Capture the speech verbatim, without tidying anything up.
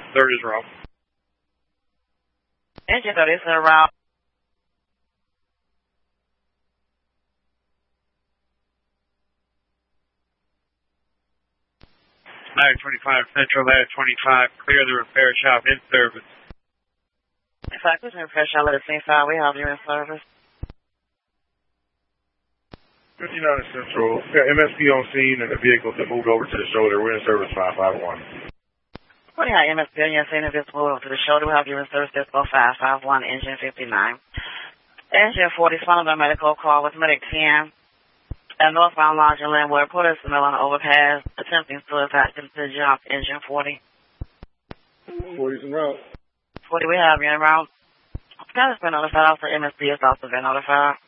Third is wrong. Engine thirty is en route. nine twenty-five Central, nine twenty-five, clear the repair shop in service. In fact, this is repair shop at the same time. We have you in service. fifty-nine Central, got M S P on scene and the vehicles that moved over to the shoulder. We're in service five five one. We have M S P on your scene and vehicles moved over to the shoulder. We have you in service Disco five five one, engine fifty-nine. Engine forty, followed by medical call with medic ten. At northbound Lodge and Landward, put us in the middle on the overpass, attempting suicide to the jump, engine forty. forty's en route. forty, we have you en route. Status been notified, also M S P has also been notified.